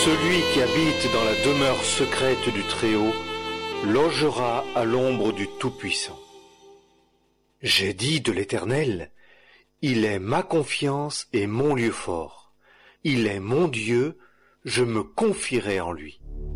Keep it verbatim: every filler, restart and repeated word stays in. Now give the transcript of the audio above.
Celui qui habite dans la demeure secrète du Très-Haut logera à l'ombre du Tout-Puissant. J'ai dit de l'Éternel, il est ma confiance et mon lieu fort. Il est mon Dieu, je me confierai en lui.